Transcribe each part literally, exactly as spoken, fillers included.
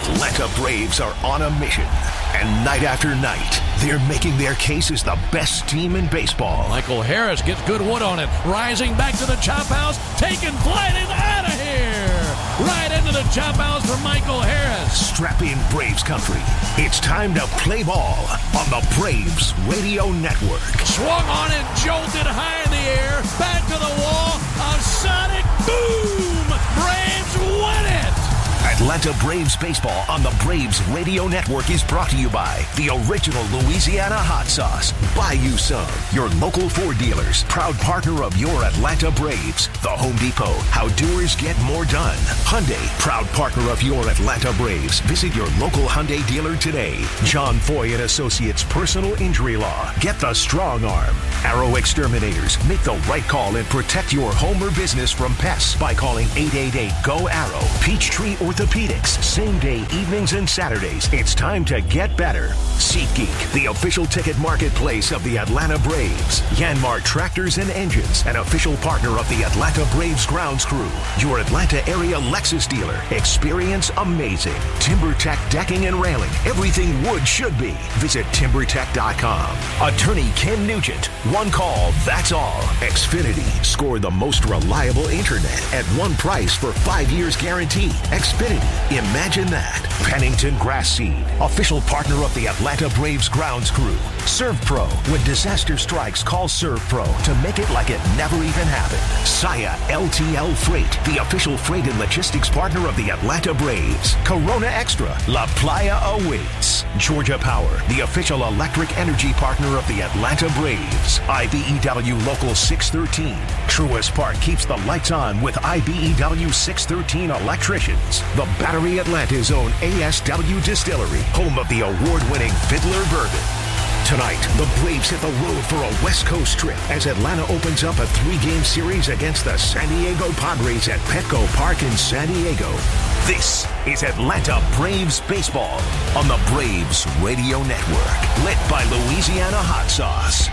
Atlanta Braves are on a mission. And night after night, they're making their case as the best team in baseball. Michael Harris gets good wood on it. Rising back to the chop house. Taking flight and out of here. Right into the chop house for Michael Harris. Strap in, Braves country. It's time to play ball on the Braves Radio Network. Swung on it, jolted high in the air. Back to the wall. A sonic boom. Braves win it. Atlanta Braves baseball on the Braves Radio Network is brought to you by the original Louisiana hot sauce. Buy you some. Your local Ford dealers, proud partner of your Atlanta Braves. The Home Depot, how doers get more done. Hyundai, proud partner of your Atlanta Braves. Visit your local Hyundai dealer today. John Foy and Associates Personal Injury Law. Get the strong arm. Arrow Exterminators. Make the right call and protect your home or business from pests by calling eight eight eight, G O, ARROW. Peachtree Orthopedics, same day, evenings and Saturdays. It's time to get better. SeatGeek, the official ticket marketplace of the Atlanta Braves. Yanmar Tractors and Engines, an official partner of the Atlanta Braves grounds crew. Your Atlanta area Lexus dealer. Experience amazing. TimberTech Decking and Railing. Everything wood should be. Visit timber tech dot com. Attorney Ken Nugent. One call, that's all. Xfinity. Score the most reliable internet at one price for five years guaranteed. Xfinity. Imagine that. Pennington Grass Seed, official partner of the Atlanta Braves grounds crew. ServPro. When disaster strikes, call ServPro to make it like it never even happened. Saya L T L Freight, the official freight and logistics partner of the Atlanta Braves. Corona Extra. La Playa awaits. Georgia Power, the official electric energy partner of the Atlanta Braves. I B E W Local six thirteen. Truist Park keeps the lights on with I B E W six thirteen electricians. The Battery Atlanta's own A S W Distillery, home of the award-winning Fiddler Bourbon. Tonight, the Braves hit the road for a West Coast trip as Atlanta opens up a three-game series against the San Diego Padres at Petco Park in San Diego. This is Atlanta Braves baseball on the Braves Radio Network, lit by Louisiana hot sauce.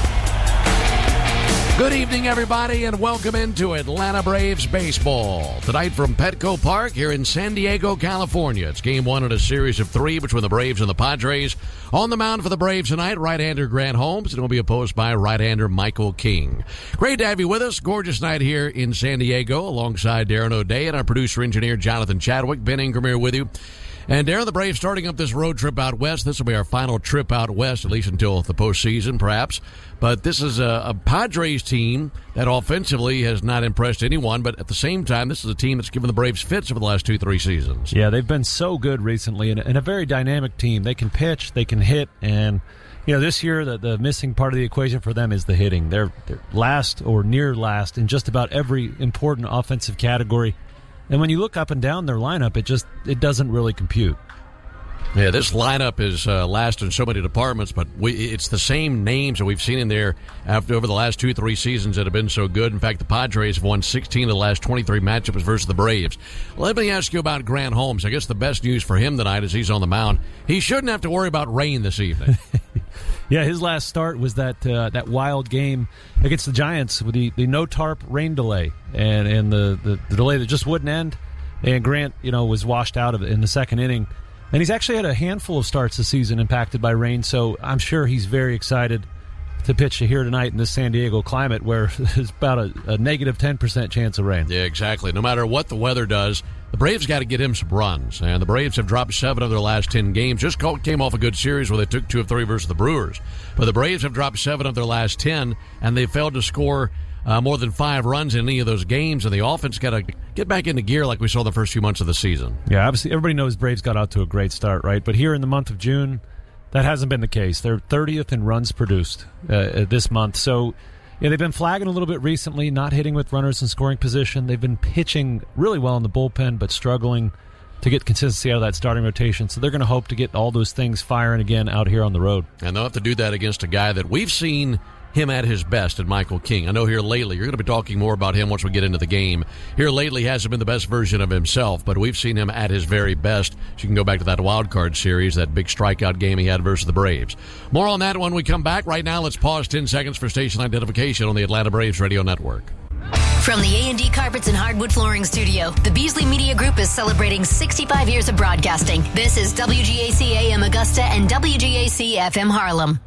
Good evening, everybody, and welcome into Atlanta Braves baseball. Tonight from Petco Park here in San Diego, California. It's game one in a series of three between the Braves and the Padres. On the mound for the Braves tonight, right-hander Grant Holmes, and will be opposed by right-hander Michael King. Great to have you with us. Gorgeous night here in San Diego alongside Darren O'Day and our producer-engineer Jonathan Chadwick. Ben Ingram here with you. And Darren, the Braves starting up this road trip out west. This will be our final trip out west, at least until the postseason, perhaps. But this is a, a Padres team that offensively has not impressed anyone, but at the same time, this is a team that's given the Braves fits over the last two, three seasons. Yeah, they've been so good recently, and, and a very dynamic team. They can pitch, they can hit, and you know, this year the, the missing part of the equation for them is the hitting. They're, they're last or near last in just about every important offensive category. And when you look up and down their lineup, it just it doesn't really compute. Yeah, this lineup is uh, last in so many departments, but we, it's the same names that we've seen in there after over the last two, three seasons that have been so good. In fact, the Padres have won sixteen of the last twenty-three matchups versus the Braves. Let me ask you about Grant Holmes. I guess the best news for him tonight is he's on the mound. He shouldn't have to worry about rain this evening. Yeah, his last start was that uh, that wild game against the Giants with the, the no-tarp rain delay and, and the, the, the delay that just wouldn't end. And Grant, you know, was washed out of it in the second inning. And he's actually had a handful of starts this season impacted by rain, so I'm sure he's very excited to pitch here tonight in this San Diego climate where there's about a, a negative ten percent chance of rain. Yeah, exactly. No matter what the weather does, the Braves got to get him some runs. And the Braves have dropped seven of their last ten games. Just came off a good series where they took two of three versus the Brewers. But the Braves have dropped seven of their last ten, and they failed to score uh, more than five runs in any of those games. And the offense got to get back into gear like we saw the first few months of the season. Yeah, obviously everybody knows Braves got out to a great start, right? But here in the month of June, that hasn't been the case. They're thirtieth in runs produced uh, this month. So yeah, they've been flagging a little bit recently, not hitting with runners in scoring position. They've been pitching really well in the bullpen, but struggling to get consistency out of that starting rotation. So they're going to hope to get all those things firing again out here on the road. And they'll have to do that against a guy that we've seen him at his best in Michael King. I know here lately, you're going to be talking more about him once we get into the game. Here lately hasn't been the best version of himself, but we've seen him at his very best. So you can go back to that wild card series, that big strikeout game he had versus the Braves. More on that when we come back. Right now, let's pause ten seconds for station identification on the Atlanta Braves Radio Network. From the A and D Carpets and Hardwood Flooring Studio, the Beasley Media Group is celebrating sixty-five years of broadcasting. This is W G A C A M Augusta and W G A C F M Harlem.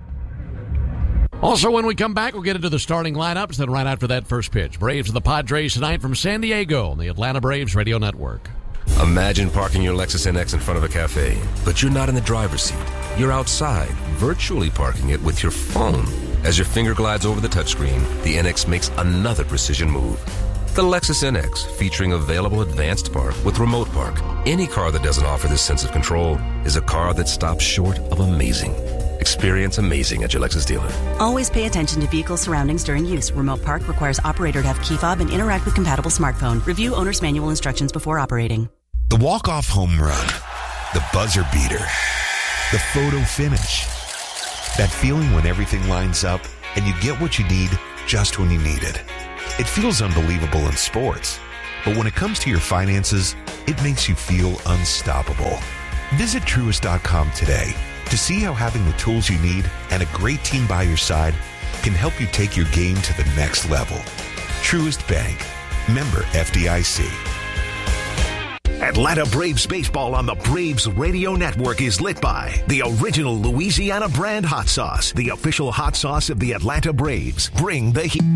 Also, when we come back, we'll get into the starting lineups, then right after that first pitch. Braves and the Padres tonight from San Diego on the Atlanta Braves Radio Network. Imagine parking your Lexus N X in front of a cafe, but you're not in the driver's seat. You're outside, virtually parking it with your phone. As your finger glides over the touchscreen, the N X makes another precision move. The Lexus N X, featuring available advanced park with remote park. Any car that doesn't offer this sense of control is a car that stops short of amazing. Experience amazing at your Lexus dealer. Always pay attention to vehicle surroundings during use. Remote park requires operator to have key fob and interact with compatible smartphone. Review owner's manual instructions before operating. The walk-off home run, the buzzer beater, the photo finish. That feeling when everything lines up and you get what you need just when you need it. It feels unbelievable in sports, but when it comes to your finances, it makes you feel unstoppable. Visit Truist dot com today to see how having the tools you need and a great team by your side can help you take your game to the next level. Truist Bank. Member F D I C. Atlanta Braves baseball on the Braves Radio Network is lit by the original Louisiana brand hot sauce, the official hot sauce of the Atlanta Braves. Bring the heat.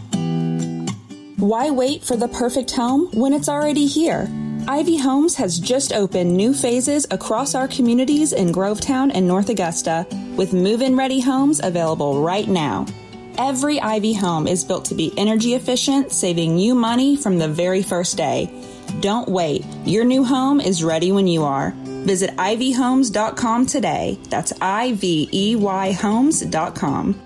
Why wait for the perfect home when it's already here? Ivy Homes has just opened new phases across our communities in Grovetown and North Augusta, with move-in ready homes available right now. Every Ivy home is built to be energy efficient, saving you money from the very first day. Don't wait. Your new home is ready when you are. Visit ivy homes dot com today. That's I V E Y homes dot com.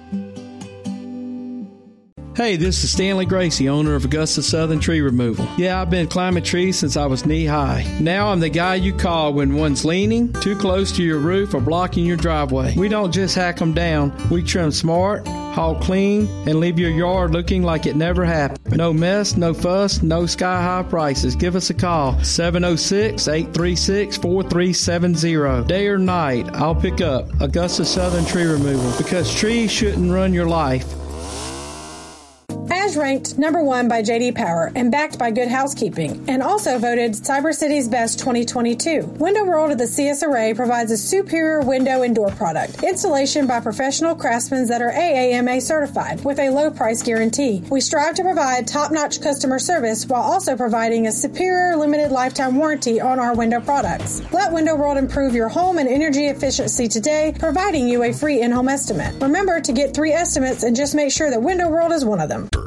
Hey, this is Stanley Gracie, owner of Augusta Southern Tree Removal. Yeah, I've been climbing trees since I was knee-high. Now I'm the guy you call when one's leaning, too close to your roof, or blocking your driveway. We don't just hack them down. We trim smart, haul clean, and leave your yard looking like it never happened. No mess, no fuss, no sky-high prices. Give us a call, seven oh six, eight three six, four three seven zero. Day or night, I'll pick up Augusta Southern Tree Removal, because trees shouldn't run your life. As ranked number one by J D Power and backed by Good Housekeeping, and also voted Cyber City's Best twenty twenty-two. Window World of the C S R A provides a superior window and door product. Installation by professional craftsmen that are A A M A certified with a low price guarantee. We strive to provide top-notch customer service while also providing a superior limited lifetime warranty on our window products. Let Window World improve your home and energy efficiency today, providing you a free in-home estimate. Remember to get three estimates and just make sure that Window World is one of them.